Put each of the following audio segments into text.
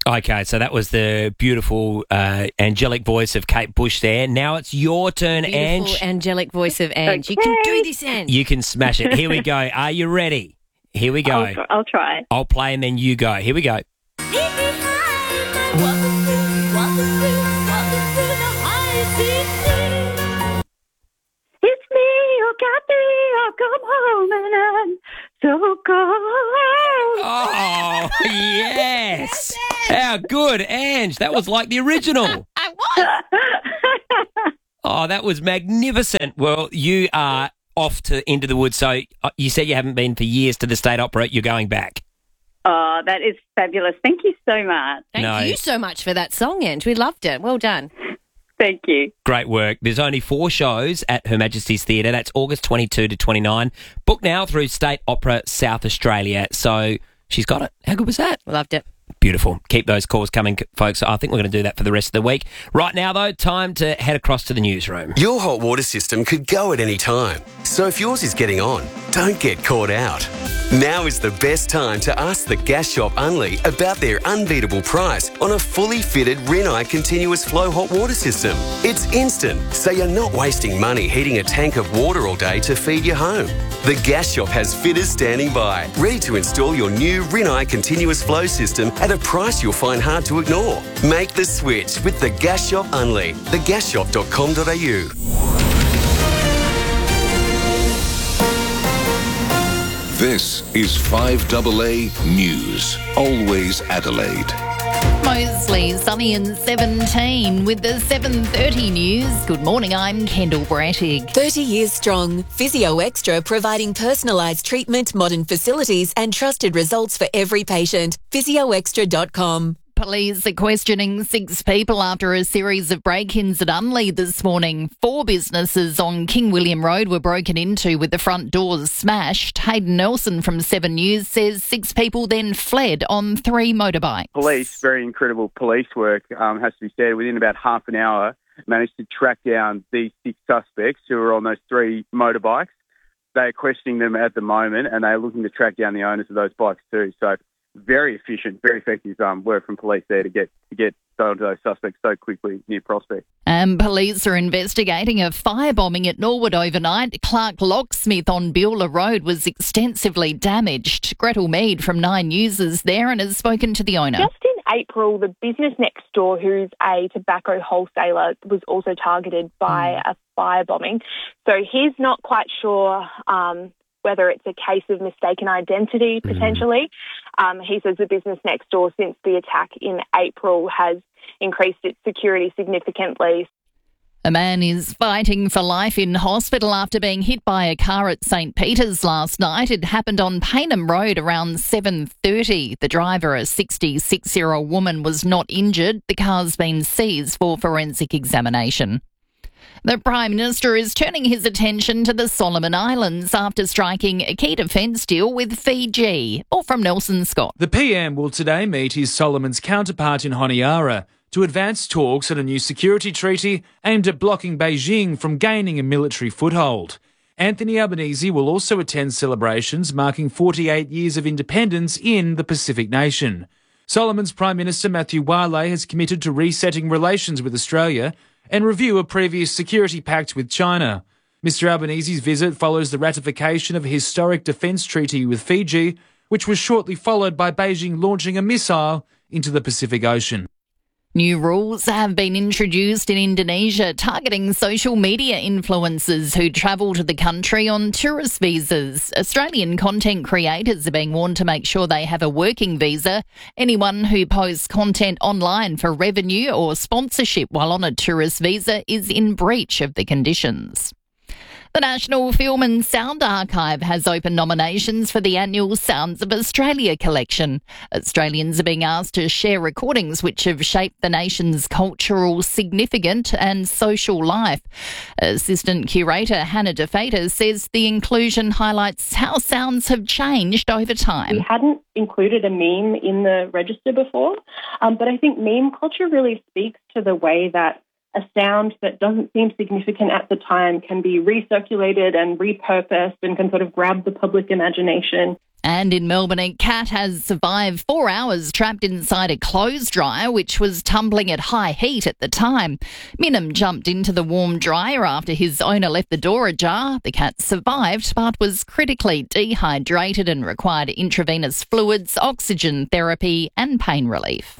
Okay, so that was the beautiful angelic voice of Kate Bush there. Now it's your turn, Ange. Beautiful angelic voice of Ange. You can do this, Ange. You can smash it. Here we go. Are you ready? Here we go. I'll try. I'll play and then you go. Here we go. It's me, you got me, I'll come home and I'm so cold. Oh, yes. How good, Ange. That was like the original. I was. Oh, that was magnificent. Well, you are off to Into the Woods. So you said you haven't been for years to the State Opera. You're going back. Oh, that is fabulous. Thank you so much. Thank you so much for that song, Ange. We loved it. Well done. Thank you. Great work. There's only 4 shows at Her Majesty's Theatre. That's August 22 to 29. Book now through State Opera South Australia. So she's got it. How good was that? Loved it. Beautiful. Keep those calls coming, folks. I think we're going to do that for the rest of the week. Right now, though, time to head across to the newsroom. Your hot water system could go at any time. So if yours is getting on, don't get caught out. Now is the best time to ask the Gas Shop Unley about their unbeatable price on a fully fitted Rinnai continuous flow hot water system. It's instant, so you're not wasting money heating a tank of water all day to feed your home. The Gas Shop has fitters standing by, ready to install your new Rinnai continuous flow system at a price you'll find hard to ignore. Make the switch with the Gas Shop Unley, thegasshop.com.au. This is 5AA News. Always Adelaide. Mostly sunny and 17 with the 7:30 news. Good morning, I'm Kendall Brattig. 30 years strong. Physio Extra providing personalised treatment, modern facilities and trusted results for every patient. physioextra.com. Police are questioning 6 people after a series of break-ins at Unley this morning. 4 businesses on King William Road were broken into with the front doors smashed. Hayden Nelson from 7 News says 6 people then fled on 3 motorbikes. Police, very incredible police work, has to be said. Within about half an hour, managed to track down these 6 suspects who were on those 3 motorbikes. They are questioning them at the moment, and they are looking to track down the owners of those bikes too. So very efficient, very effective work from police there to get onto those suspects so quickly near Prospect. Police are investigating a firebombing at Norwood overnight. Clark Locksmith on Beulah Road was extensively damaged. Gretel Mead from 9 News is there and has spoken to the owner. Just in April, the business next door, who's a tobacco wholesaler, was also targeted by a firebombing. So he's not quite sure whether it's a case of mistaken identity, potentially. He says the business next door, since the attack in April, has increased its security significantly. A man is fighting for life in hospital after being hit by a car at St Peter's last night. It happened on Paynham Road around 7:30. The driver, a 66-year-old woman, was not injured. The car's been seized for forensic examination. The Prime Minister is turning his attention to the Solomon Islands after striking a key defence deal with Fiji. Or from Nelson Scott. The PM will today meet his Solomon's counterpart in Honiara to advance talks on a new security treaty aimed at blocking Beijing from gaining a military foothold. Anthony Albanese will also attend celebrations marking 48 years of independence in the Pacific nation. Solomon's Prime Minister Matthew Wale has committed to resetting relations with Australia and review a previous security pact with China. Mr Albanese's visit follows the ratification of a historic defence treaty with Fiji, which was shortly followed by Beijing launching a missile into the Pacific Ocean. New rules have been introduced in Indonesia targeting social media influencers who travel to the country on tourist visas. Australian content creators are being warned to make sure they have a working visa. Anyone who posts content online for revenue or sponsorship while on a tourist visa is in breach of the conditions. The National Film and Sound Archive has opened nominations for the annual Sounds of Australia collection. Australians are being asked to share recordings which have shaped the nation's cultural, significant and social life. Assistant Curator Hannah DeFater says the inclusion highlights how sounds have changed over time. We hadn't included a meme in the register before, but I think meme culture really speaks to the way that a sound that doesn't seem significant at the time can be recirculated and repurposed and can sort of grab the public imagination. And in Melbourne, a cat has survived 4 hours trapped inside a clothes dryer, which was tumbling at high heat at the time. Minim jumped into the warm dryer after his owner left the door ajar. The cat survived, but was critically dehydrated and required intravenous fluids, oxygen therapy and pain relief.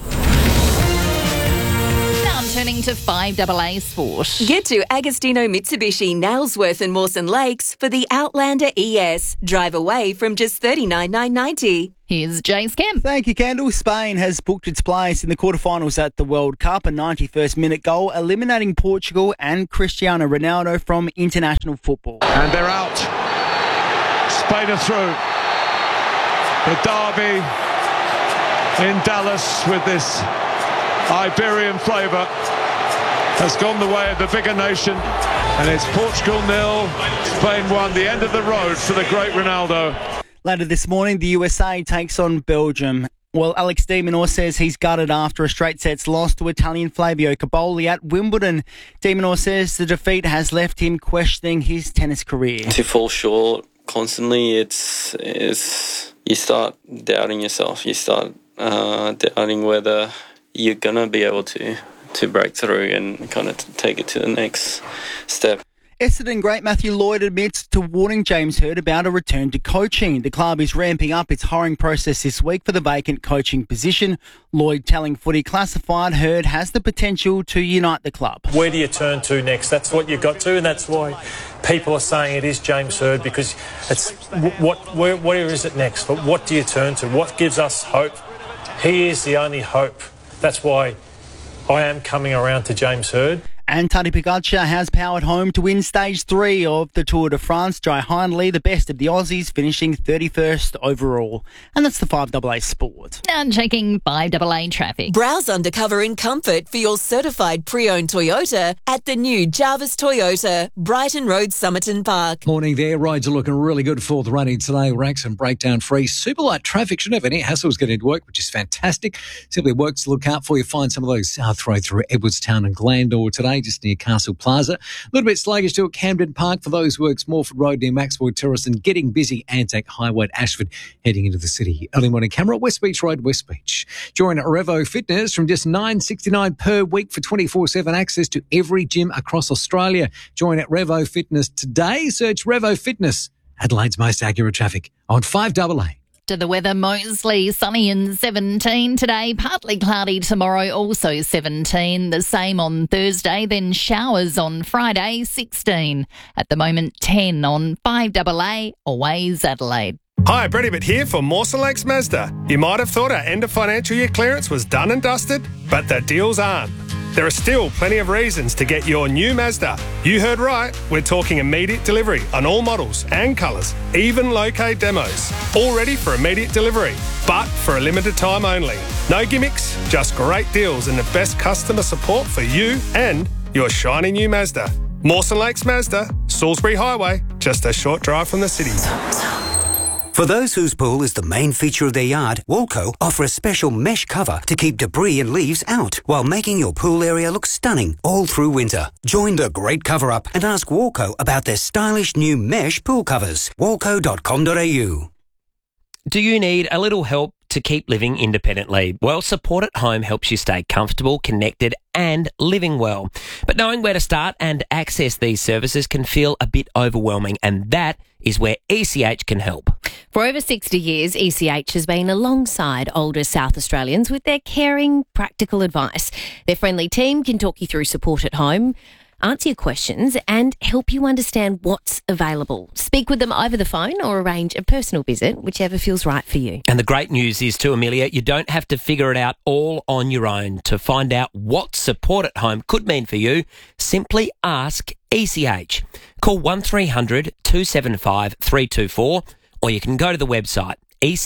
Turning to 5AA Sport. Get to Agostino Mitsubishi, Nailsworth and Mawson Lakes for the Outlander ES. Drive away from just $39,990. Here's Jace Kemp. Thank you, Kendall. Spain has booked its place in the quarterfinals at the World Cup, a 91st minute goal, eliminating Portugal and Cristiano Ronaldo from international football. And they're out. Spain are through. The derby in Dallas with this Iberian flavour has gone the way of the bigger nation, and it's Portugal 0, Spain 1, the end of the road for the great Ronaldo. Later this morning, the USA takes on Belgium. Well, Alex de Minaur says he's gutted after a straight sets loss to Italian Flavio Caboli at Wimbledon. De Minaur says the defeat has left him questioning his tennis career. To fall short constantly, it's you start doubting yourself. You start doubting whether you're going to be able to break through and kind of take it to the next step. Essendon great Matthew Lloyd admits to warning James Hird about a return to coaching. The club is ramping up its hiring process this week for the vacant coaching position. Lloyd telling Footy Classified Hird has the potential to unite the club. Where do you turn to next? That's what you've got to, and that's why people are saying it is James Hird, because it's where is it next? But what do you turn to? What gives us hope? He is the only hope. That's why I am coming around to James Hird. And Tadej Pogačar has powered home to win Stage 3 of the Tour de France. Jai Hindley, the best of the Aussies, finishing 31st overall. And that's the 5AA Sport. Now checking 5AA traffic. Browse undercover in comfort for your certified pre-owned Toyota at the new Jarvis Toyota, Brighton Road, Somerton Park. Morning there. Roads are looking really good for the running today. Racks and breakdown free. Super light traffic. Shouldn't have any hassles getting to work, which is fantastic. Simply Works to look out for you. Find some of those South Road through Edwardstown and Glandore today, just near Castle Plaza. A little bit sluggish too at Camden Park for those works. Morford Road near Maxwell Terrace, and getting busy Anzac Highway at Ashford heading into the city. Early morning camera, West Beach Road, West Beach. Join Revo Fitness from just $9.69 per week for 24/7 access to every gym across Australia. Join at Revo Fitness today. Search Revo Fitness. Adelaide's most accurate traffic on 5AA. To the weather, mostly sunny and 17 today, partly cloudy tomorrow, also 17. The same on Thursday, then showers on Friday, 16. At the moment, 10 on 5AA, always Adelaide. Hi, Brett Ibbott here for Mawson Lakes Mazda. You might have thought our end of financial year clearance was done and dusted, but the deals aren't. There are still plenty of reasons to get your new Mazda. You heard right, we're talking immediate delivery on all models and colours, even low-K demos. All ready for immediate delivery, but for a limited time only. No gimmicks, just great deals and the best customer support for you and your shiny new Mazda. Mawson Lakes Mazda, Salisbury Highway, just a short drive from the city. For those whose pool is the main feature of their yard, Walco offer a special mesh cover to keep debris and leaves out while making your pool area look stunning all through winter. Join the great cover-up and ask Walco about their stylish new mesh pool covers. Walco.com.au. Do you need a little help to keep living independently? Well, Support at Home helps you stay comfortable, connected and living well. But knowing where to start and access these services can feel a bit overwhelming, and that is where ECH can help. For over 60 years, ECH has been alongside older South Australians with their caring, practical advice. Their friendly team can talk you through Support at Home, answer your questions and help you understand what's available. Speak with them over the phone or arrange a personal visit, whichever feels right for you. And the great news is too, Amelia, you don't have to figure it out all on your own. To find out what Support at Home could mean for you, simply ask ECH. Call 1300 275 324 or you can go to the website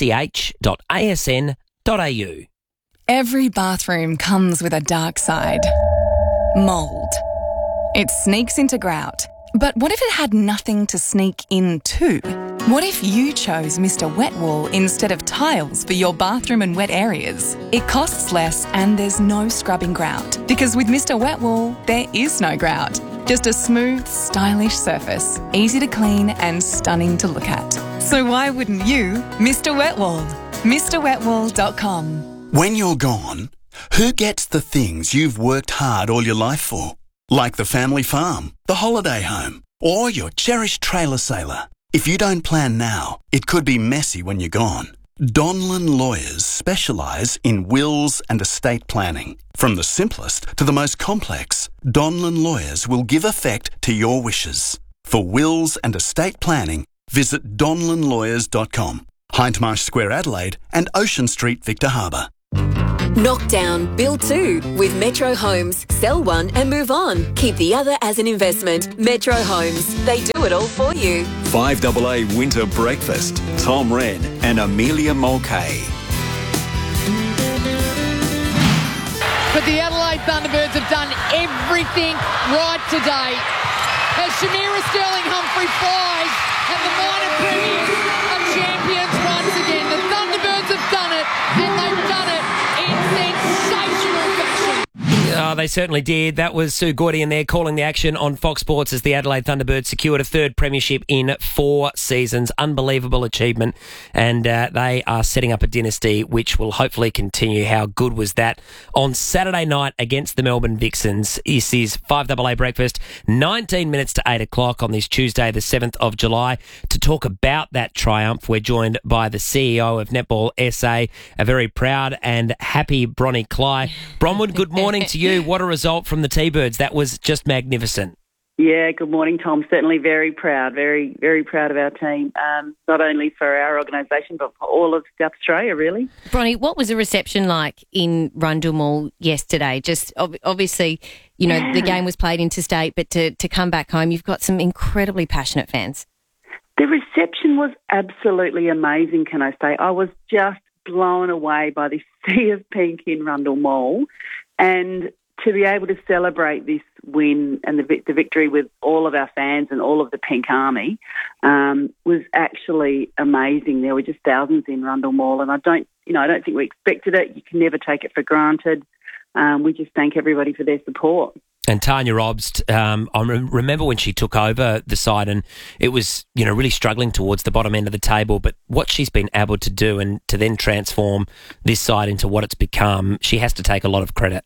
ech.asn.au. Every bathroom comes with a dark side. Mould. It sneaks into grout. But what if it had nothing to sneak into? What if you chose Mr. Wet Wool instead of tiles for your bathroom and wet areas? It costs less and there's no scrubbing grout. Because with Mr. Wet Wool, there is no grout. Just a smooth, stylish surface, easy to clean and stunning to look at. So why wouldn't you, Mr. Wetwall? MrWetwall.com. When you're gone, who gets the things you've worked hard all your life for? Like the family farm, the holiday home, or your cherished trailer sailor. If you don't plan now, it could be messy when you're gone. Donlan Lawyers specialise in wills and estate planning. From the simplest to the most complex, Donlan Lawyers will give effect to your wishes. For wills and estate planning, visit donlanlawyers.com. Hindmarsh Square, Adelaide, and Ocean Street, Victor Harbour. Knock down, build two with Metro Homes. Sell one and move on. Keep the other as an investment. Metro Homes. They do it all for you. 5AA Winter Breakfast. Tom Wren and Amelia Mulcahy. But the Adelaide Thunderbirds have done everything right today. As Shamira Sterling-Humphrey flies and the minor premiers are champions once again. The Thunderbirds have done it, and they've done it in sensational fashion. Oh, they certainly did. That was Sue Gordian there calling the action on Fox Sports as the Adelaide Thunderbirds secured a third premiership in 4 seasons. Unbelievable achievement. And they are setting up a dynasty which will hopefully continue. How good was that on Saturday night against the Melbourne Vixens? This is 5AA Breakfast, 19 minutes to 8 o'clock on this Tuesday, the 7th of July. To talk about that triumph, we're joined by the CEO of Netball SA, a very proud and happy Bronnie Cly. Bronwood, good morning to you. What a result from the T-Birds. That was just magnificent. Yeah, good morning, Tom. Certainly very proud, very, very proud of our team, not only for our organisation but for all of South Australia, really. Bronnie, what was the reception like in Rundle Mall yesterday? Just obviously, you know, the game was played interstate, but to come back home, you've got some incredibly passionate fans. The reception was absolutely amazing, can I say. I was just blown away by the sea of pink in Rundle Mall, and to be able to celebrate this win and the victory with all of our fans and all of the Pink Army was actually amazing. There were just thousands in Rundle Mall, and I don't think we expected it. You can never take it for granted. We just thank everybody for their support. And Tanya Robst, I remember when she took over the side, and it was, really struggling towards the bottom end of the table. But what she's been able to do and to then transform this side into what it's become, she has to take a lot of credit.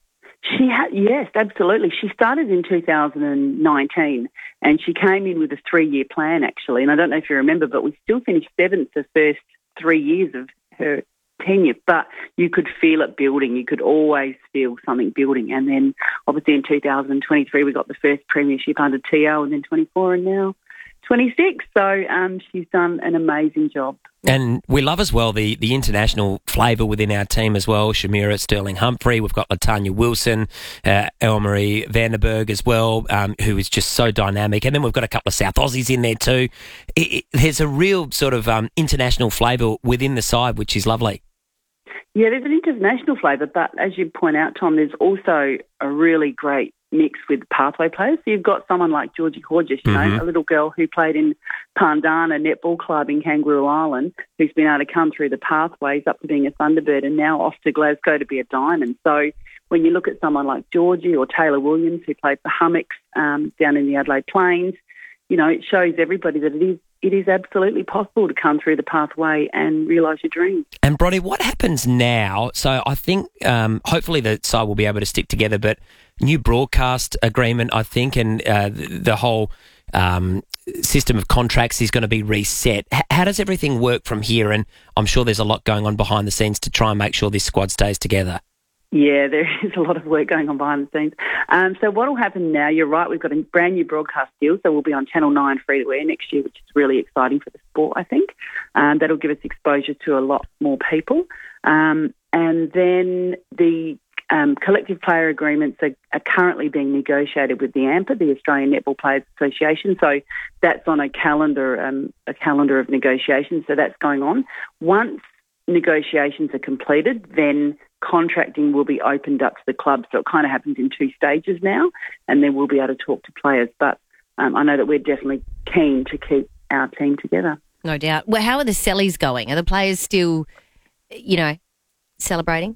Yes, absolutely. She started in 2019 and she came in with a 3-year plan, actually. And I don't know if you remember, but we still finished 7th the first 3 years of her tenure. But you could feel it building. You could always feel something building. And then obviously in 2023 we got the first premiership under TO, and then 24 and now 26. So she's done an amazing job. And we love as well the international flavour within our team as well. Shamira Sterling-Humphrey, we've got LaTanya Wilson, Elmarie Vandenberg as well, who is just so dynamic. And then we've got a couple of South Aussies in there too. There's a real sort of international flavour within the side, which is lovely. Yeah, there's an international flavour, but as you point out, Tom, there's also a really great mix with pathway players. So you've got someone like Georgie Horges, a little girl who played in Pandana Netball Club in Kangaroo Island, who's been able to come through the pathways up to being a Thunderbird and now off to Glasgow to be a Diamond. So when you look at someone like Georgie or Taylor Williams, who played for Hummocks down in the Adelaide Plains, it shows everybody that it is absolutely possible to come through the pathway and realise your dreams. And Bronnie, what happens now? So I think hopefully the side will be able to stick together, but new broadcast agreement, I think, and the whole system of contracts is going to be reset. How does everything work from here? And I'm sure there's a lot going on behind the scenes to try and make sure this squad stays together. Yeah, there is a lot of work going on behind the scenes. So what will happen now, you're right, we've got a brand new broadcast deal, so we'll be on Channel 9 free-to-air next year, which is really exciting for the sport, I think. That'll give us exposure to a lot more people. And then the collective player agreements are currently being negotiated with the AMPA, the Australian Netball Players Association. So that's on a calendar of negotiations, so that's going on. Once negotiations are completed, then contracting will be opened up to the club. So it kind of happens in 2 stages now, and then we'll be able to talk to players. But I know that we're definitely keen to keep our team together. No doubt. Well, how are the sellies going? Are the players still, celebrating?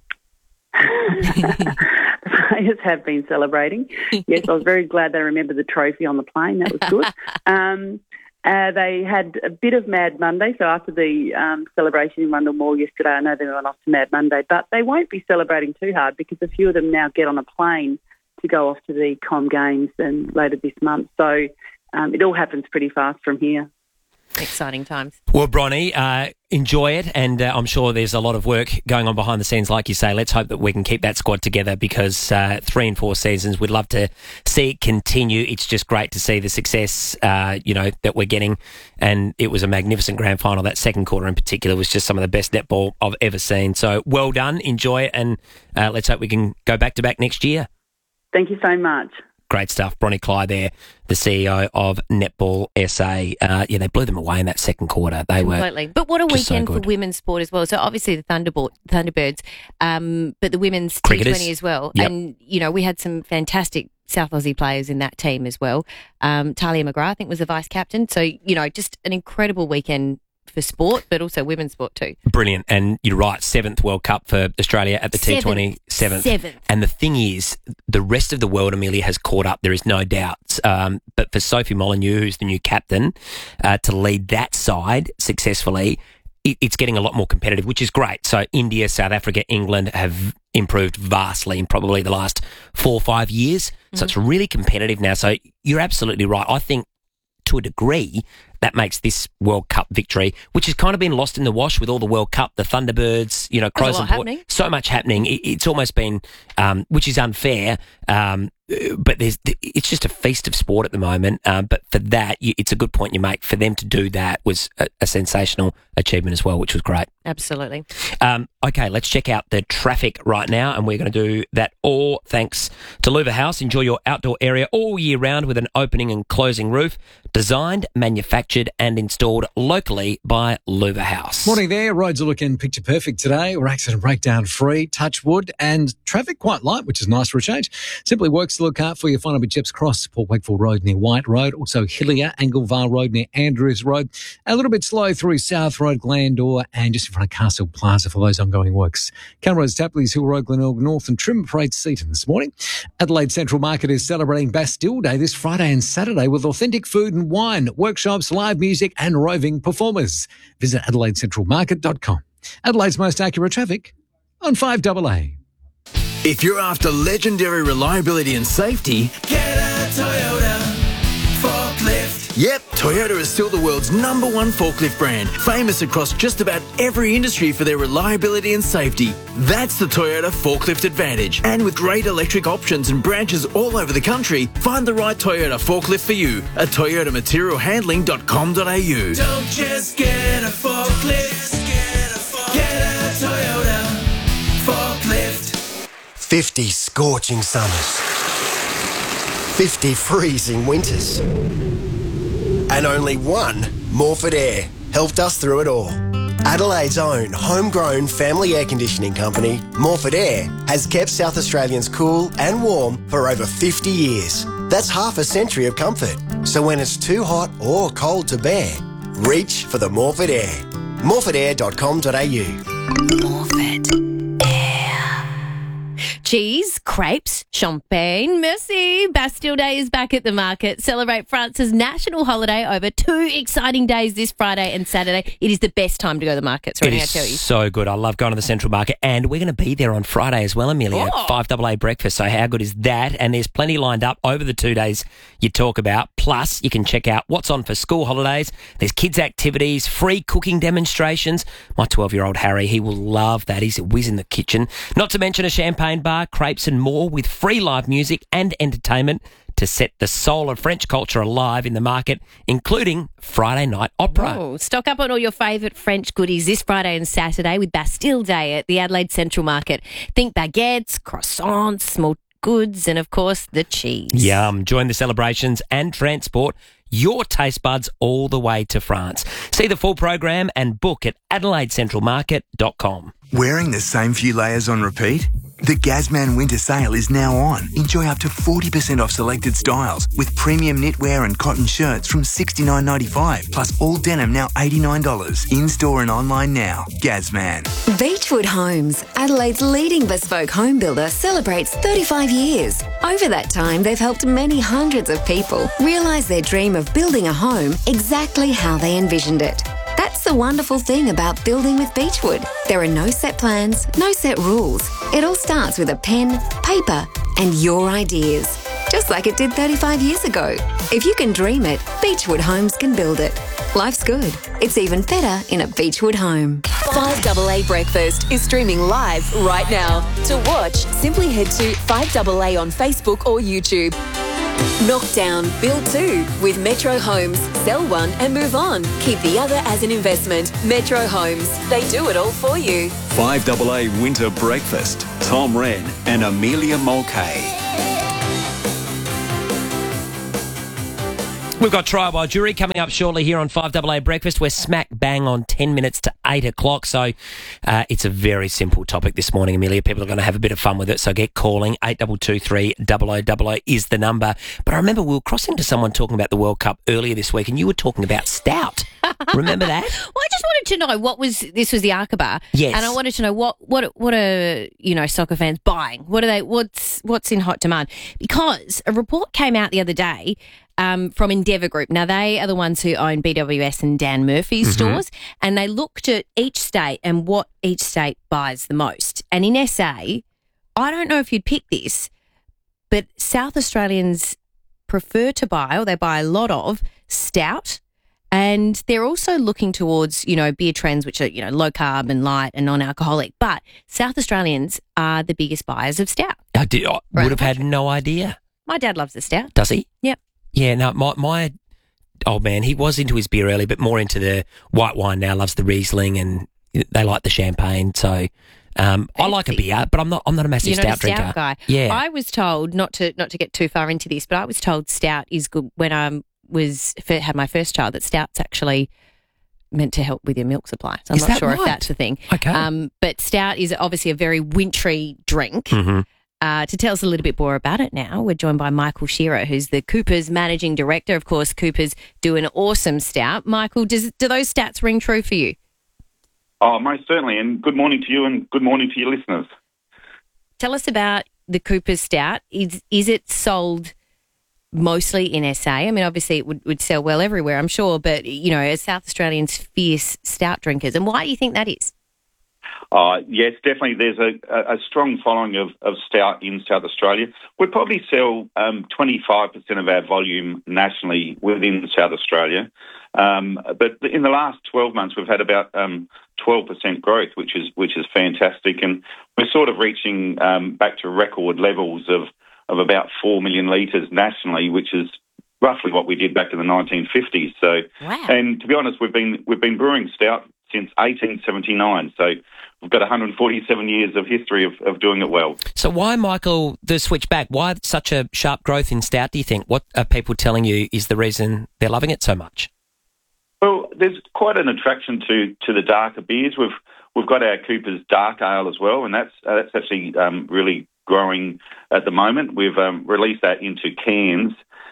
The players have been celebrating. Yes, I was very glad they remembered the trophy on the plane. That was good. They had a bit of Mad Monday, so after the celebration in Rundle Mall yesterday, I know they went off to Mad Monday, but they won't be celebrating too hard because a few of them now get on a plane to go off to the Com Games and later this month. So it all happens pretty fast from here. Exciting times. Well, Bronnie, enjoy it, and I'm sure there's a lot of work going on behind the scenes, like you say. Let's hope that we can keep that squad together because 3 and 4 seasons, we'd love to see it continue. It's just great to see the success, that we're getting, and it was a magnificent grand final. That second quarter in particular was just some of the best netball I've ever seen. So well done, enjoy it, and let's hope we can go back-to-back next year. Thank you so much. Great stuff. Bronnie Clyde there, the CEO of Netball SA. They blew them away in that second quarter. They Completely. But what a weekend for women's sport as well. So obviously the Thunderbirds, but the women's Cricketers. T20 as well. Yep. And, we had some fantastic South Aussie players in that team as well. Talia McGrath, I think, was the vice-captain. So, just an incredible weekend for sport, but also women's sport too. Brilliant. And you're right, 7th World Cup for Australia at the T20. Seventh. And the thing is, the rest of the world, Amelia, has caught up. There is no doubt. But for Sophie Molyneux, who's the new captain, to lead that side successfully, it's getting a lot more competitive, which is great. So India, South Africa, England have improved vastly in probably the last 4 or 5 years. So it's really competitive now. So you're absolutely right. I think to a degree, that makes this World Cup victory, which has kind of been lost in the wash with all the World Cup, the Thunderbirds, Crows and Port. So much happening. It's almost been, which is unfair, but it's just a feast of sport at the moment. But for that, it's a good point you make. For them to do that was a sensational achievement as well, which was great. Absolutely. Okay, let's check out the traffic right now, and we're going to do that all thanks to Louva House. Enjoy your outdoor area all year round with an opening and closing roof, designed, manufactured and installed locally by Louva House. Morning there. Roads are looking picture perfect today. We're accident breakdown free, touch wood, and traffic quite light, which is nice for a change. Simply Works to look out for you. Find them at Jeps Cross, Port Wakefield Road near White Road, also Hillier, Anglevar Road near Andrews Road. A little bit slow through South Road, Glandore, and just in front of Castle Plaza for those ongoing works. Camrose, Tapley's, Hill Road, Glenelg North, and Trim Parade Seaton this morning. Adelaide Central Market is celebrating Bastille Day this Friday and Saturday with authentic food and wine, workshops, live music, and roving performers. Visit AdelaideCentralMarket.com. Adelaide's most accurate traffic on 5AA. If you're after legendary reliability and safety, get a Toyota forklift. Yep, Toyota is still the world's #1 forklift brand, famous across just about every industry for their reliability and safety. That's the Toyota Forklift Advantage. And with great electric options and branches all over the country, find the right Toyota forklift for you at toyotamaterialhandling.com.au. Don't just get a forklift, get a Toyota forklift. 50 scorching summers, 50 freezing winters, and only one Morford Air helped us through it all. Adelaide's own homegrown family air conditioning company, Morford Air, has kept South Australians cool and warm for over 50 years. That's half a century of comfort. So when it's too hot or cold to bear, reach for the Morford Air. morfordair.com.au. Morford Air. Cheese, crepes, champagne, merci. Bastille Day is back at the market. Celebrate France's national holiday over 2 exciting days this Friday and Saturday. It is the best time to go to the markets, right? It is so good. I love going to the Central Market, and we're going to be there on Friday as well, Amelia. 5AA breakfast. So how good is that? And there's plenty lined up over the 2 days you talk about. Plus, you can check out what's on for school holidays. There's kids' activities, free cooking demonstrations. My 12-year-old Harry, he will love that. He's a whiz in the kitchen. Not to mention a champagne bar, crepes and more with free live music and entertainment to set the soul of French culture alive in the market, including Friday night opera. Oh, stock up on all your favourite French goodies this Friday and Saturday with Bastille Day at the Adelaide Central Market. Think baguettes, croissants, small goods, and of course the cheese. Yum. Join the celebrations and transport your taste buds all the way to France. See the full program and book at AdelaideCentralMarket.com. Wearing the same few layers on repeat? The Gazman Winter Sale is now on. Enjoy up to 40% off selected styles with premium knitwear and cotton shirts from $69.95, plus all denim now $89. In-store and online now. Gazman. Beechwood Homes, Adelaide's leading bespoke home builder, celebrates 35 years. Over that time, they've helped many hundreds of people realise their dream of building a home exactly how they envisioned it. That's the wonderful thing about building with Beechwood. There are no set plans, no set rules. It all starts with a pen, paper, and your ideas. Just like it did 35 years ago. If you can dream it, Beechwood Homes can build it. Life's good. It's even better in a Beechwood home. 5AA Breakfast is streaming live right now. To watch, simply head to 5AA on Facebook or YouTube. Knock down, build two with Metro Homes. Sell one and move on. Keep the other as an investment. Metro Homes. They do it all for you. 5AA Winter Breakfast. Tom Wren and Amelia Mulcahy. We've got trial by jury coming up shortly here on 5AA Breakfast. We're smack bang on 10 minutes to 8 o'clock. So it's a very simple topic this morning, Amelia. People are going to have a bit of fun with it. So get calling. 8223 0000 is the number. But I remember we were crossing to someone talking about the World Cup earlier this week and you were talking about stout. Remember that? Well, I just wanted to know this was the Aqaba. Yes. And I wanted to know what are soccer fans buying? What's in hot demand? Because a report came out the other day from Endeavour Group. Now, they are the ones who own BWS and Dan Murphy's stores, and they looked at each state and what each state buys the most. And in SA, I don't know if you'd pick this, but South Australians prefer to buy, or they buy a lot of, stout, and they're also looking towards, beer trends, which are, low carb and light and non-alcoholic. But South Australians are the biggest buyers of stout. I would have had no idea. My dad loves the stout. Does he? Yep. Yeah, no, my old man, he was into his beer early, but more into the white wine now, loves the Riesling and they like the champagne. So I like a beer, but I'm not a massive stout drinker. Stout guy. Yeah. I was told, not to get too far into this, but I was told stout is good when I had my first child, that stout's actually meant to help with your milk supply. So I'm not sure if that's the thing. Okay. But stout is obviously a very wintry drink. Mm-hmm. To tell us a little bit more about it now, we're joined by Michael Shearer, who's the Coopers Managing Director. Of course, Coopers do an awesome stout. Michael, do those stats ring true for you? Oh, most certainly. And good morning to you and good morning to your listeners. Tell us about the Coopers stout. Is it sold mostly in SA? I mean, obviously it would sell well everywhere, I'm sure, but, as South Australians fierce stout drinkers. And why do you think that is? Yes, definitely. There's a strong following of stout in South Australia. We probably sell 25% of our volume nationally within South Australia. But in the last 12 months, we've had about 12% growth, which is fantastic. And we're sort of reaching back to record levels of about 4 million litres nationally, which is roughly what we did back in the 1950s. So, wow. And to be honest, we've been brewing stout since 1879. So we've got 147 years of history of doing it well. So why, Michael, the switch back? Why such a sharp growth in stout, do you think? What are people telling you is the reason they're loving it so much? Well, there's quite an attraction to the darker beers. We've got our Cooper's Dark Ale as well, and that's actually really growing at the moment. We've released that into cans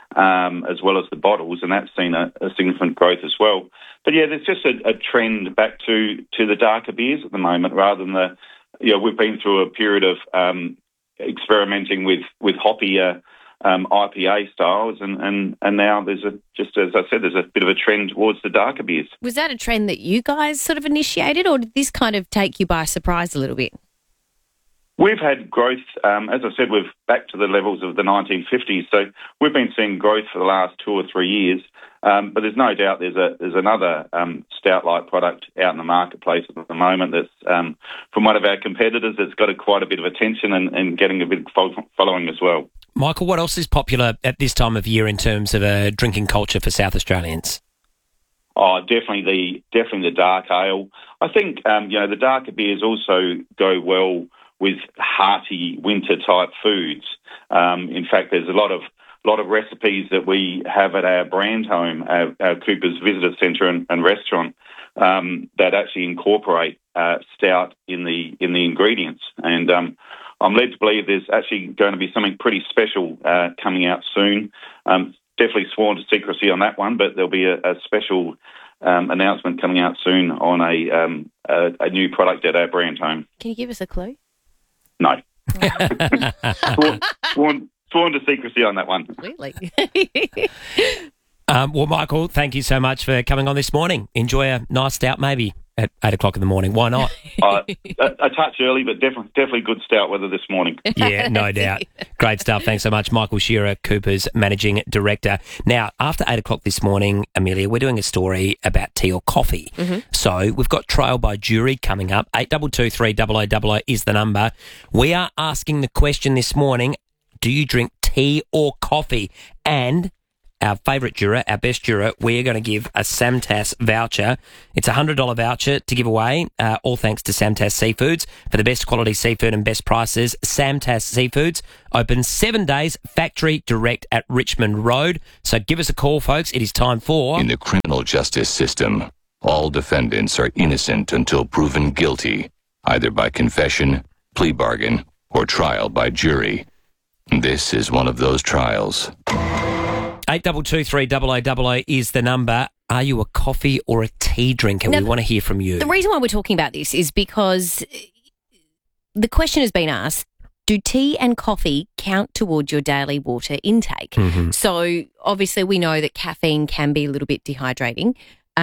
as well as the bottles, and that's seen a significant growth as well. But yeah, there's just a trend back to the darker beers at the moment, rather than we've been through a period of experimenting with hoppier IPA styles, and now there's just as I said, there's a bit of a trend towards the darker beers. Was that a trend that you guys sort of initiated, or did this kind of take you by surprise a little bit? We've had growth, as I said, we're back to the levels of the 1950s. So we've been seeing growth for the last 2 or 3 years. But there's no doubt there's another stout-like product out in the marketplace at the moment that's from one of our competitors that's got quite a bit of attention and getting a bit of following as well. Michael, what else is popular at this time of year in terms of a drinking culture for South Australians? Oh, definitely the dark ale. I think the darker beers also go well with hearty winter type foods. In fact, there's a lot of recipes that we have at our brand home, our Cooper's Visitor Centre and restaurant, that actually incorporate stout in the ingredients. And I'm led to believe there's actually going to be something pretty special coming out soon. Definitely sworn to secrecy on that one, but there'll be a special announcement coming out soon on a new product at our brand home. Can you give us a clue? No. sworn to secrecy on that one. Absolutely. Well, Michael, thank you so much for coming on this morning. Enjoy a nice stout maybe at 8 o'clock in the morning. Why not? A touch early, but definitely good stout weather this morning. Yeah, no doubt. Great stuff. Thanks so much. Michael Shearer, Cooper's Managing Director. Now, after 8 o'clock this morning, Amelia, we're doing a story about tea or coffee. Mm-hmm. So we've got Trial by Jury coming up. 8223 is the number. We are asking the question this morning, do you drink tea or coffee? And our favourite juror, our best juror, we're going to give a Samtas voucher. It's a $100 voucher to give away, all thanks to Samtas Seafoods. For the best quality seafood and best prices, Samtas Seafoods open 7 days, factory direct at Richmond Road. So give us a call, folks. It is time for... In the criminal justice system, all defendants are innocent until proven guilty, either by confession, plea bargain, or trial by jury. This is one of those trials. 8223 is the number. Are you a coffee or a tea drinker? Now, we want to hear from you. The reason why we're talking about this is because the question has been asked, do tea and coffee count towards your daily water intake? Mm-hmm. So obviously we know that caffeine can be a little bit dehydrating,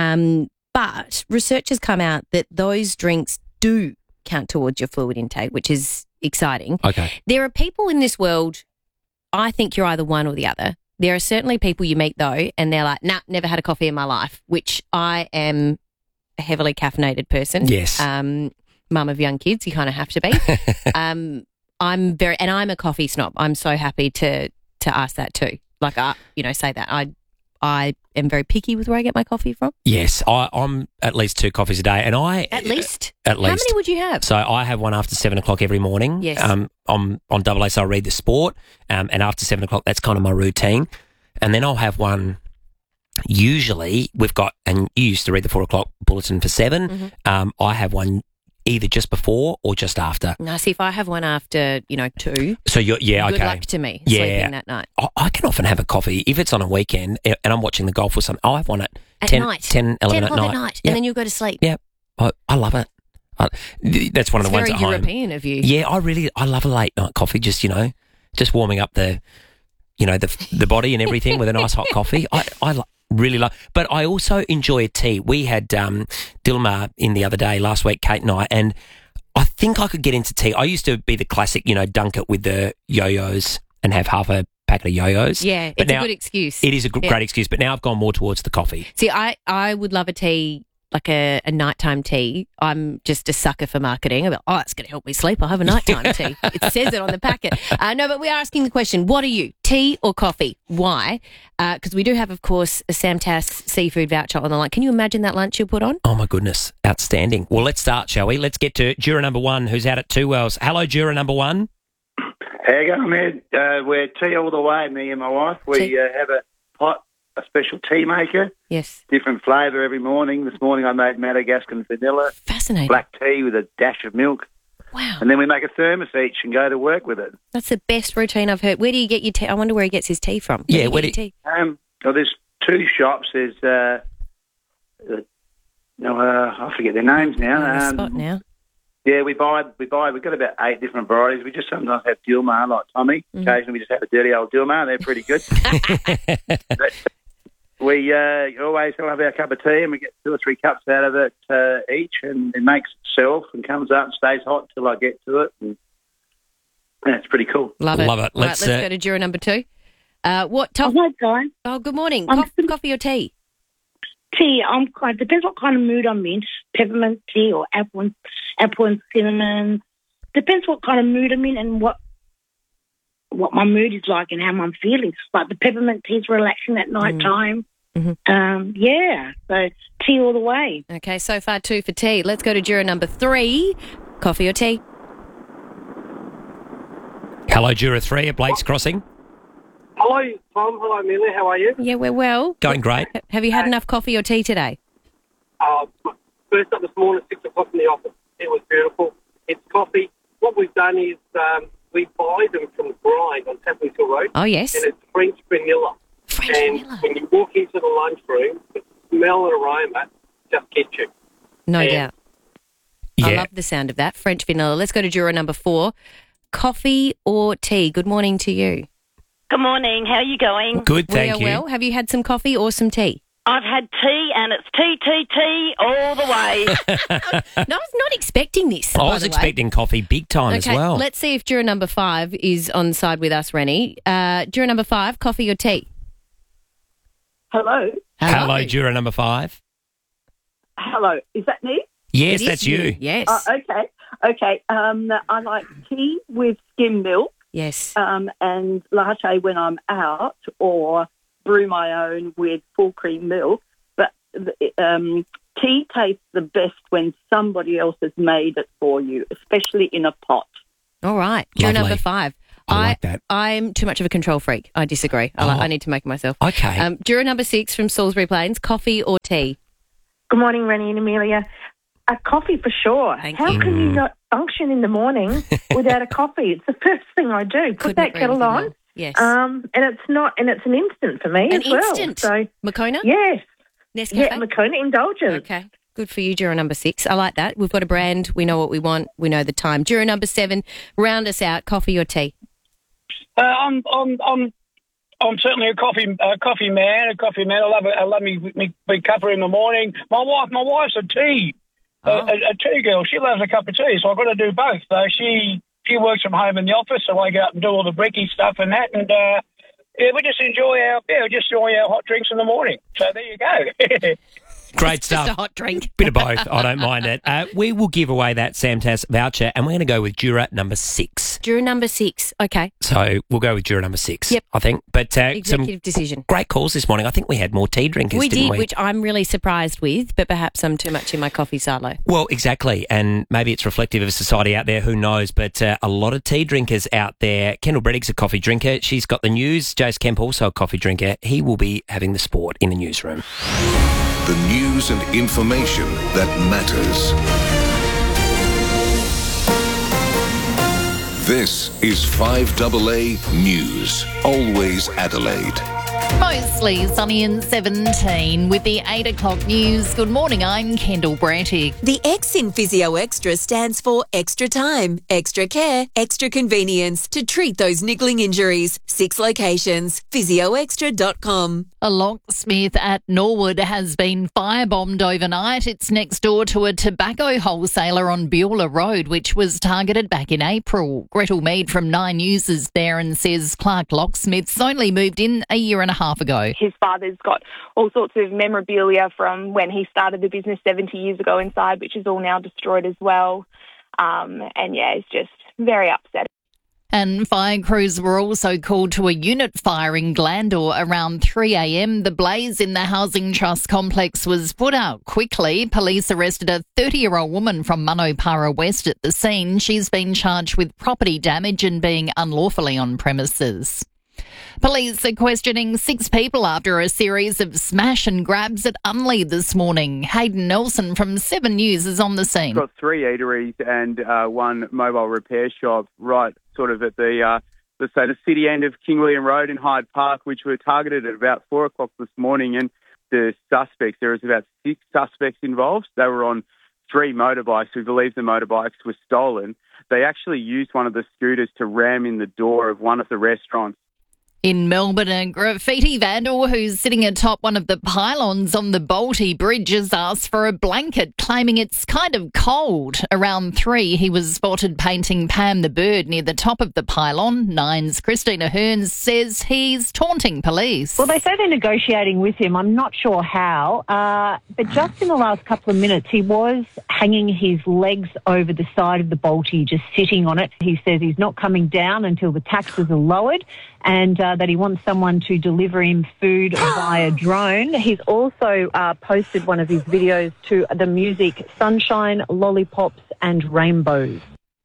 but research has come out that those drinks do count towards your fluid intake, which is exciting. Okay. There are people in this world, I think you're either one or the other. There are certainly people you meet, though, and they're like, nah, never had a coffee in my life, which I am a heavily caffeinated person. Yes. Mum of young kids, you kind of have to be. I'm a coffee snob. I'm so happy to ask that too. Like, say that. I am very picky with where I get my coffee from. Yes, I'm at least 2 coffees a day. And At least? At least. How many would you have? So I have one after 7 o'clock every morning. Yes. On AA, so I read the sport, and after 7 o'clock, that's kind of my routine. And then I'll have one, usually we've got, and you used to read the 4 o'clock bulletin for 7. Mm-hmm. I have one either just before or just after. No, see, if I have one after, 2, So you're, yeah, good okay. luck to me Yeah. sleeping that night. I can often have a coffee if it's on a weekend and I'm watching the golf or something. I'll have one at 10, night. 10, 11 10 at o'clock night. and then you'll go to sleep. Yeah, I love it. That's one of the ones Very at home. European of you. Yeah, I love a late night coffee. Just just warming up the body and everything with a nice hot coffee. I really love. But I also enjoy a tea. We had Dilmar in the other day last week, Kate and I, and I think I could get into tea. I used to be the classic, dunk it with the yo-yos and have half a packet of yo-yos. Yeah, But it's now, a good excuse. It is a great excuse, but now I've gone more towards the coffee. See, I would love a tea, like a nighttime tea. I'm just a sucker for marketing. I'm like, it's going to help me sleep. I'll have a nighttime tea. It says it on the packet. No, but we are asking the question, what are you, tea or coffee? Why? Because we do have, of course, a Samtas seafood voucher on the line. Can you imagine that lunch you'll put on? Oh, my goodness. Outstanding. Well, let's start, shall we? Let's get to juror number 1, who's out at 2 wells. Hello, juror number 1. How you going, man? We're tea all the way, me and my wife. We have a special tea maker. Yes. Different flavour every morning. This morning I made Madagascan vanilla. Fascinating. Black tea with a dash of milk. Wow. And then we make a thermos each and go to work with it. That's the best routine I've heard. Where do you get your tea? I wonder where he gets his tea from. Yeah, where do you get your tea? Well, there's 2 shops. There's, I forget their names now. You're on the spot now. Yeah, we've got about 8 different varieties. We just sometimes have Dilmar, like Tommy. Mm-hmm. Occasionally we just have a dirty old Dilmar. They're pretty good. But we always have our cup of tea and we get 2 or 3 cups out of it each, and it makes itself and comes up and stays hot till I get to it. And it's pretty cool. Love it. Love it. Let's go to juror number 2. What top? Oh, good morning. Coffee or tea? Tea. Depends what kind of mood I'm in. Peppermint tea or apple and cinnamon. Depends what kind of mood I'm in and what my mood is like and how I'm feeling. Like the peppermint tea is relaxing at night time. Mm-hmm. So tea all the way. Okay, so far 2 for tea. Let's go to juror number 3. Coffee or tea? Hello, juror 3 at Blake's Crossing. Hello, Tom. Hello, Amelia. How are you? Yeah, we're well. Going great. Have you had enough coffee or tea today? First up this morning at 6 o'clock in the office. It was beautiful. It's coffee, what we've done is we buy them from Grind on Tapley Hill Road. Oh, yes. And it's French vanilla. When you walk into the lunchroom, the smell and aroma just gets you. No doubt. I love the sound of that. French vanilla. Let's go to juror number 4. Coffee or tea? Good morning to you. Good morning. How are you going? Good, We are well. Have you had some coffee or some tea? I've had tea, and it's tea all the way. No, I was not expecting this. I was expecting coffee big time as well. Let's see if juror number 5 is on side with us, Rennie. Juror number 5, coffee or tea? Hello. Hello, juror number 5. Hello. Is that me? Yes, that's you. Yes. Okay. Okay. I like tea with skim milk. Yes. And latte when I'm out, or brew my own with full cream milk. But tea tastes the best when somebody else has made it for you, especially in a pot. All right. Juror Lovely. number 5. I like that. I'm too much of a control freak. I disagree. I need to make it myself. Okay. Juror number 6 from Salisbury Plains, coffee or tea? Good morning, Rennie and Amelia. A coffee for sure. How can you not function in the morning without a coffee? It's the first thing I do. Put that kettle on. More. Yes. And it's an instant for me An as well. instant? So Moccona? Yes. Nescafe? Yeah, Moccona Indulgence. Okay. Good for you, juror number 6. I like that. We've got a brand. We know what we want. We know the time. Juror number 7, round us out. Coffee or tea? I'm certainly a coffee man. I love me big cuppa in the morning. My wife's a tea girl. She loves a cup of tea, so I've got to do both. So she works from home in the office, so I get up and do all the brekkie stuff and that, and we just enjoy our hot drinks in the morning. So there you go. Great stuff. Just a hot drink. Bit of both. I don't mind it. We will give away that Samtas voucher, and we're going to go with juror number 6. Juror number 6. Okay. So we'll go with juror number 6. Yep. I think. But Executive decision. Great calls this morning. I think we had more tea drinkers, We didn't did, we? which I'm really surprised with, but perhaps I'm too much in my coffee silo. Well, exactly. And maybe it's reflective of society out there. Who knows? But a lot of tea drinkers out there. Kendall Breddick's a coffee drinker. She's got the news. Jace Kemp also a coffee drinker. He will be having the sport in the newsroom. The news and information that matters. This is 5AA News. Always Adelaide. Mostly sunny and 17 with the 8 o'clock news. Good morning, I'm Kendall Braddock. The X in Physio Extra stands for extra time, extra care, extra convenience to treat those niggling injuries. 6 locations. physioextra.com. A locksmith at Norwood has been firebombed overnight. It's next door to a tobacco wholesaler on Beulah Road, which was targeted back in April. Gretel Mead from 9 News is there and says Clark Locksmiths only moved in a year and a half ago. His father's got all sorts of memorabilia from when he started the business 70 years ago inside, which is all now destroyed as well. It's just very upsetting. And fire crews were also called to a unit fire in Glandore around 3 a.m. The blaze in the Housing Trust complex was put out quickly. Police arrested a 30-year-old woman from Manopara West at the scene. She's been charged with property damage and being unlawfully on premises. Police are questioning 6 people after a series of smash and grabs at Unley this morning. Hayden Nelson from 7 News is on the scene. We've got 3 eateries and 1 mobile repair shop right sort of at the city end of King William Road in Hyde Park, which were targeted at about 4 o'clock this morning. And the suspects, there was about 6 suspects involved. They were on 3 motorbikes. We believe the motorbikes were stolen. They actually used one of the scooters to ram in the door of one of the restaurants. In Melbourne, a graffiti vandal who's sitting atop one of the pylons on the Balti Bridge has asked for a blanket, claiming it's kind of cold. Around 3, he was spotted painting Pam the bird near the top of the pylon. 9's Christina Hearns says he's taunting police. Well, they say they're negotiating with him. I'm not sure how. But just in the last couple of minutes, he was hanging his legs over the side of the Balti, just sitting on it. He says he's not coming down until the taxes are lowered, and that he wants someone to deliver him food via drone. He's also posted one of his videos to the music Sunshine, Lollipops and Rainbows.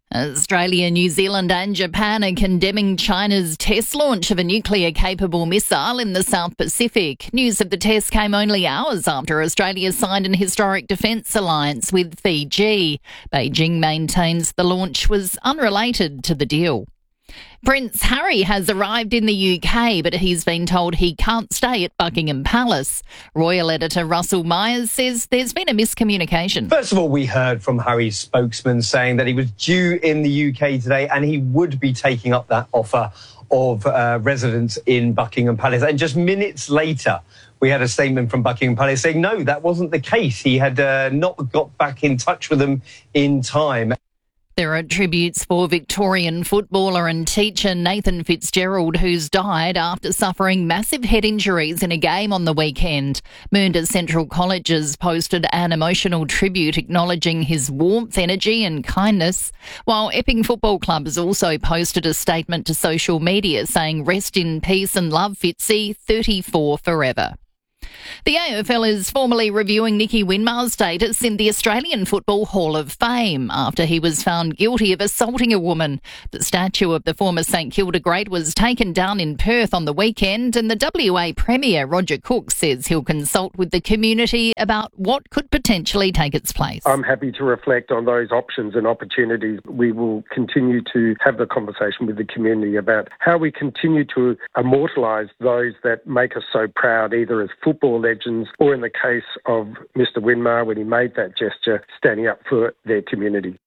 Australia, New Zealand and Japan are condemning China's test launch of a nuclear-capable missile in the South Pacific. News of the test came only hours after Australia signed an historic defence alliance with Fiji. Beijing maintains the launch was unrelated to the deal. Prince Harry has arrived in the UK, but he's been told he can't stay at Buckingham Palace. Royal editor Russell Myers says there's been a miscommunication. First of all, we heard from Harry's spokesman saying that he was due in the UK today and he would be taking up that offer of residence in Buckingham Palace. And just minutes later, we had a statement from Buckingham Palace saying, no, that wasn't the case. He had not got back in touch with them in time. There are tributes for Victorian footballer and teacher Nathan Fitzgerald, who's died after suffering massive head injuries in a game on the weekend. Mernda Central College has posted an emotional tribute acknowledging his warmth, energy and kindness, while Epping Football Club has also posted a statement to social media saying rest in peace and love Fitzy, 34 forever. The AFL is formally reviewing Nicky Winmar's status in the Australian Football Hall of Fame after he was found guilty of assaulting a woman. The statue of the former St Kilda great was taken down in Perth on the weekend, and the WA Premier, Roger Cook, says he'll consult with the community about what could potentially take its place. I'm happy to reflect on those options and opportunities. We will continue to have the conversation with the community about how we continue to immortalise those that make us so proud, either as football legends or in the case of Mr Winmar when he made that gesture, standing up for their community.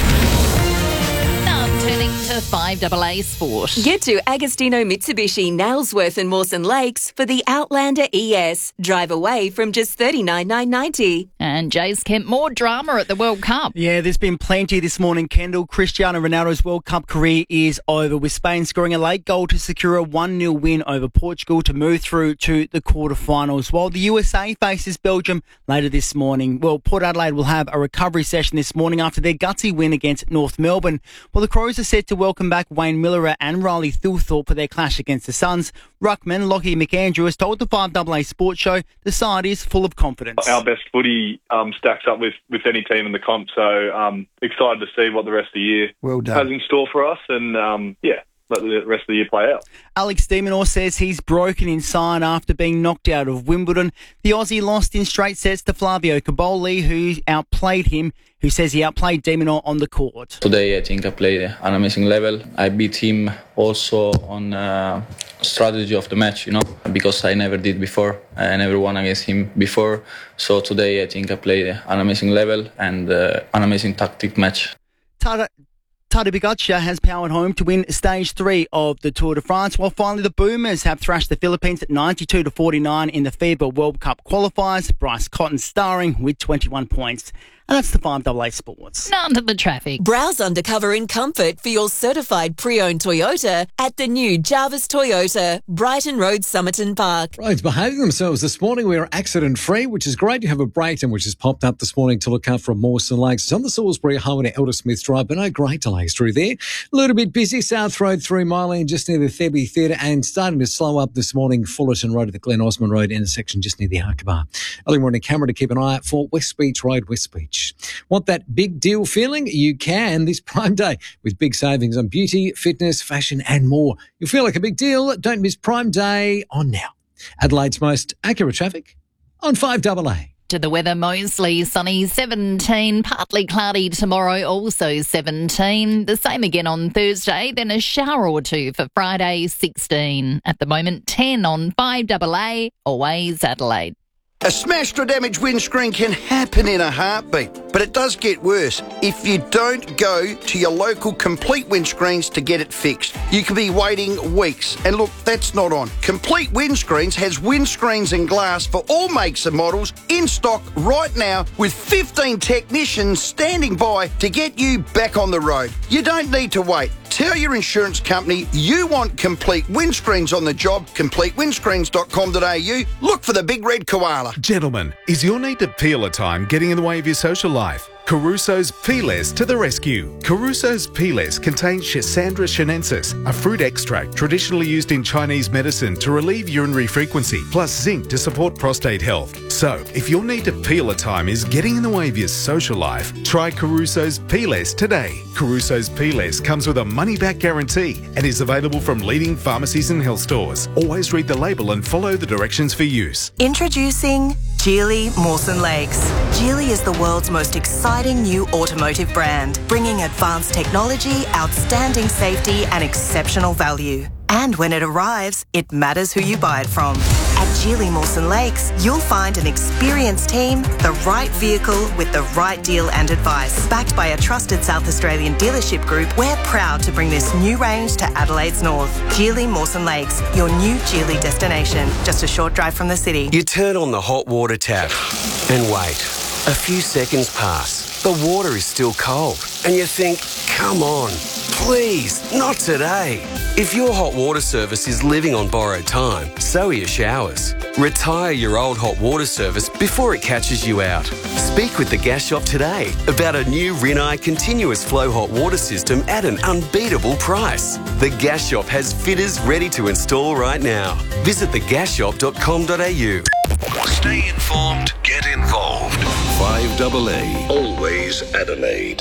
Turning to 5AA Sport. Get to Agostino Mitsubishi, Nailsworth and Mawson Lakes for the Outlander ES. Drive away from just $39,990. And Jace Kemp, more drama at the World Cup. Yeah, there's been plenty this morning, Kendall. Cristiano Ronaldo's World Cup career is over, with Spain scoring a late goal to secure a 1-0 win over Portugal to move through to the quarterfinals, while the USA faces Belgium later this morning. Well, Port Adelaide will have a recovery session this morning after their gutsy win against North Melbourne. Well, the Crows are set to welcome back Wayne Miller and Riley Thilthorpe for their clash against the Suns. Ruckman Lockie McAndrew has told the 5AA Sports Show the side is full of confidence. Our best footy stacks up with any team in the comp, so excited to see what the rest of the year has in store for us, and let the rest of the year play out. Alex de Minaur says he's broken inside after being knocked out of Wimbledon. The Aussie lost in straight sets to Flavio Caboli, who outplayed him, who says he outplayed de Minaur on the court. Today I think I played an amazing level. I beat him also on strategy of the match, because I never did before. I never won against him before. So today I think I played an amazing level and an amazing tactic match. Tadej Pogacar has powered home to win Stage 3 of the Tour de France, while finally the Boomers have thrashed the Philippines at 92-49 in the FIBA World Cup qualifiers. Bryce Cotton starring with 21 points. And that's the 5AA Sports. None to the traffic. Browse undercover in comfort for your certified pre-owned Toyota at the new Jarvis Toyota, Brighton Road, Somerton Park. Roads behaving themselves this morning. We are accident-free, which is great. You have a Brayton, which has popped up this morning to look out from Mawson Lakes. It's on the Salisbury Highway to Elder Smith Drive, but no great delays through there. A little bit busy. South Road through Mile End, just near the Thebby Theatre, and starting to slow up this morning. Fullerton Road at the Glen Osmond Road intersection, just near the Arkabar. Early morning camera to keep an eye out for West Beach Road, West Beach. Want that big deal feeling? You can this Prime Day with big savings on beauty, fitness, fashion and more. You'll feel like a big deal. Don't miss Prime Day on now. Adelaide's most accurate traffic on 5AA. To the weather, mostly sunny, 17, partly cloudy tomorrow, also 17. The same again on Thursday, then a shower or two for Friday, 16. At the moment, 10 on 5AA, always Adelaide. A smashed or damaged windscreen can happen in a heartbeat, but it does get worse if you don't go to your local Complete Windscreens to get it fixed. You could be waiting weeks, and look, that's not on. Complete Windscreens has windscreens and glass for all makes and models in stock right now, with 15 technicians standing by to get you back on the road. You don't need to wait. Tell your insurance company you want Complete Windscreens on the job. CompleteWindscreens.com.au. Look for the big red koala. Gentlemen, is your need to peel a time getting in the way of your social life? Caruso's Peeless to the rescue. Caruso's Peeless contains Schisandra sinensis, a fruit extract traditionally used in Chinese medicine to relieve urinary frequency, plus zinc to support prostate health. So, if your need to peel a time is getting in the way of your social life, try Caruso's Peeless today. Caruso's Peeless comes with a money-back guarantee and is available from leading pharmacies and health stores. Always read the label and follow the directions for use. Introducing Geely Mawson Lakes. Geely is the world's most exciting new automotive brand, bringing advanced technology, outstanding safety and exceptional value. And when it arrives, it matters who you buy it from. At Geely Mawson Lakes, you'll find an experienced team, the right vehicle with the right deal and advice. Backed by a trusted South Australian dealership group, we're proud to bring this new range to Adelaide's north. Geely Mawson Lakes, your new Geely destination, just a short drive from the city. You turn on the hot water tap and wait. A few seconds pass. The water is still cold. And you think, come on, please, not today. If your hot water service is living on borrowed time, so are your showers. Retire your old hot water service before it catches you out. Speak with the Gas Shop today about a new Rinnai continuous flow hot water system at an unbeatable price. The Gas Shop has fitters ready to install right now. Visit thegasshop.com.au. Stay informed, get involved. 5AA, always Adelaide.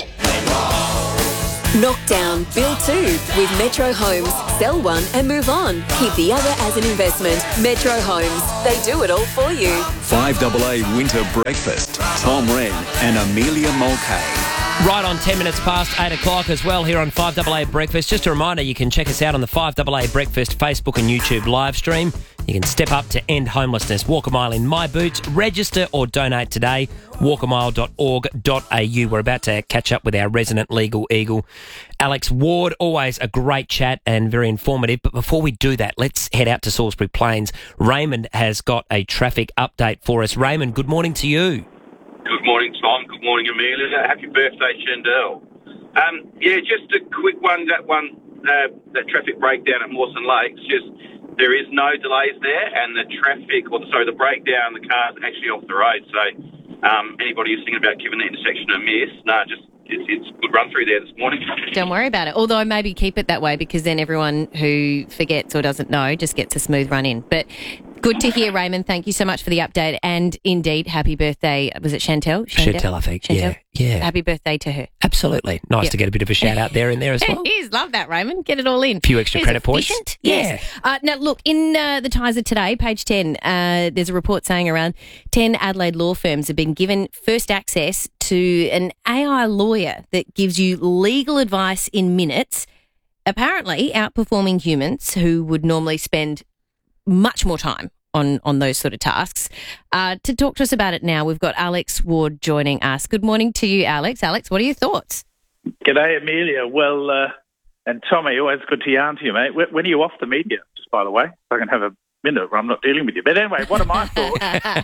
Knock down, build two with Metro Homes. Sell one and move on. Keep the other as an investment. Metro Homes. They do it all for you. 5AA Winter Breakfast. Tom Wren and Amelia Mulcahy. Right on 10 minutes past 8 o'clock as well here on 5AA Breakfast. Just a reminder, you can check us out on the 5AA Breakfast Facebook and YouTube live stream. You can step up to end homelessness. Walk a mile in my boots. Register or donate today. walkamile.org.au. We're about to catch up with our resident legal eagle, Alex Ward. Always a great chat and very informative. But before we do that, let's head out to Salisbury Plains. Raymond has got a traffic update for us. Raymond, good morning to you. Good morning, Tom. Good morning, Amelia. Happy birthday, Chandel. Just a quick one. That traffic breakdown at Mawson Lakes. There is no delays there, and the breakdown, the car's actually off the road. So anybody who's thinking about giving the intersection a miss, it's a good run through there this morning. Don't worry about it. Although maybe keep it that way because then everyone who forgets or doesn't know just gets a smooth run in. But good to hear, Raymond. Thank you so much for the update. And indeed, happy birthday. Was it Chantel? Chantel, I think. Chantel? Yeah. Happy birthday to her. Absolutely. Nice to get a bit of a shout out there and there as well. It is. Love that, Raymond. Get it all in. A few extra credit points. Yes. Now, look, in the Tiser today, page 10, there's a report saying around 10 Adelaide law firms have been given first access to an AI lawyer that gives you legal advice in minutes, apparently outperforming humans who would normally spend much more time on those sort of tasks. To talk to us about it now, we've got Alex Ward joining us. Good morning to you, Alex. Alex, what are your thoughts? G'day, Amelia. Well, and Tommy, always good to yarn to you, mate. When are you off the media, just by the way? If I can have a minute where I'm not dealing with you. But anyway, what are my thoughts?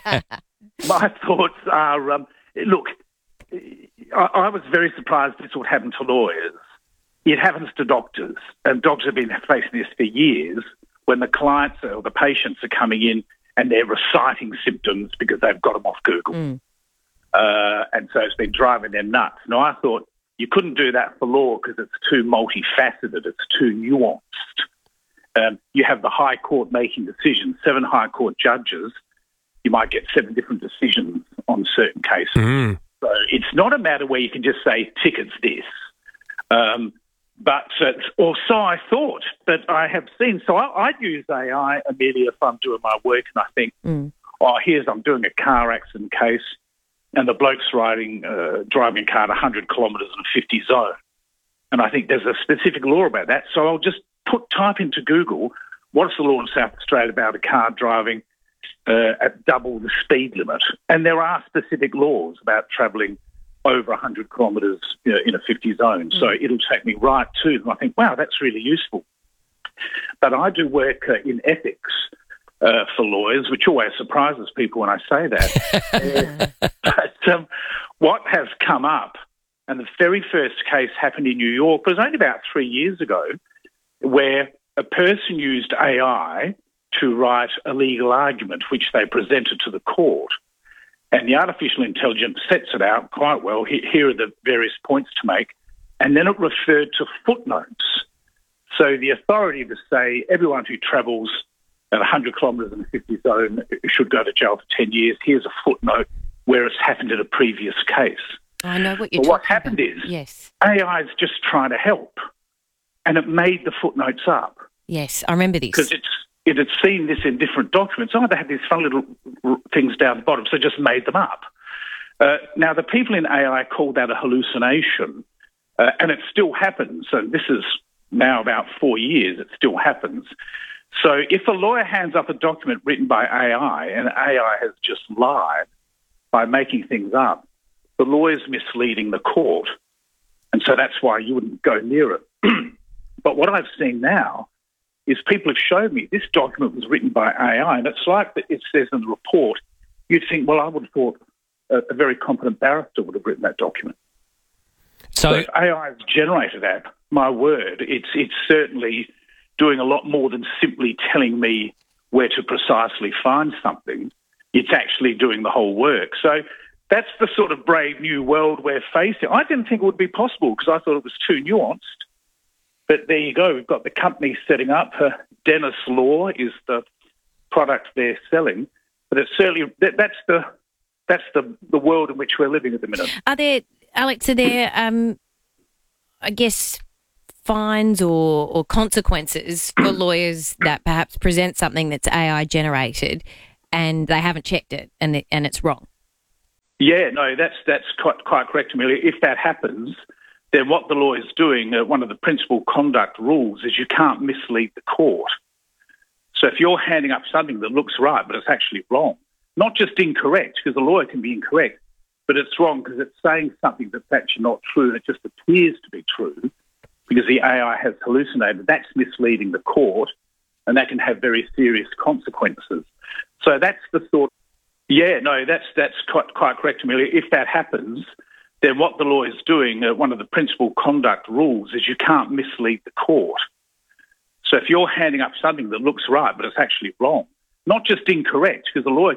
My thoughts are, look, I was very surprised this would happen to lawyers. It happens to doctors, and doctors have been facing this for years when the clients or the patients are coming in and they're reciting symptoms because they've got them off Google. And so it's been driving them nuts. Now, I thought you couldn't do that for law because it's too multifaceted, it's too nuanced. You have the High Court making decisions, 7 High Court judges. You might get 7 different decisions on certain cases. So it's not a matter where you can just say, tick, it's this. Or so I thought, but I have seen. So I'd use AI, Amelia, if I'm doing my work and I think, I'm doing a car accident case and the bloke's driving a car at 100 kilometres in a 50 zone. And I think there's a specific law about that. So I'll just type into Google, what's the law in South Australia about a car driving at double the speed limit? And there are specific laws about travelling over 100 kilometres in a 50 zone. So it'll take me right to them. I think, wow, that's really useful. But I do work in ethics for lawyers, which always surprises people when I say that. But what has come up, and the very first case happened in New York, was only about 3 years ago, where a person used AI to write a legal argument, which they presented to the court. And the artificial intelligence sets it out quite well. Here are the various points to make. And then it referred to footnotes. So the authority to say everyone who travels at 100 kilometres in the 50 zone should go to jail for 10 years. Here's a footnote where it's happened in a previous case. I know what you're But talking what happened about. is Yes. AI is just trying to help. And it made the footnotes up. Yes, I remember this. Because it had seen this in different documents. Oh, they had these fun little things down the bottom, so it just made them up. Now, the people in AI called that a hallucination, and it still happens. And this is now about 4 years, it still happens. So if a lawyer hands up a document written by AI and AI has just lied by making things up, the lawyer's misleading the court. And so that's why you wouldn't go near it. But what I've seen now is people have showed me this document was written by AI, and it's like it says in the report, you'd think, well, I would have thought a very competent barrister would have written that document. So if AI has generated that, my word, it's certainly doing a lot more than simply telling me where to precisely find something. It's actually doing the whole work. So that's the sort of brave new world we're facing. I didn't think it would be possible because I thought it was too nuanced. But there you go. We've got the company setting up. Dennis Law is the product they're selling. But it's certainly that's the world in which we're living at the minute. Are there, Alex, I guess, fines or consequences for lawyers that perhaps present something that's AI generated and they haven't checked it and it's wrong? Yeah, no, that's quite correct, Amelia. If that happens, then what the lawyer's doing, one of the principal conduct rules is you can't mislead the court. So if you're handing up something that looks right but it's actually wrong, not just incorrect, because a lawyer can be incorrect, but it's wrong because it's saying something that's actually not true and it just appears to be true because the AI has hallucinated, that's misleading the court and that can have very serious consequences. So that's the sort. Yeah, no, that's quite correct, Amelia. If that happens, then what the lawyer's doing, one of the principal conduct rules is you can't mislead the court. So if you're handing up something that looks right but it's actually wrong, not just incorrect, because the lawyer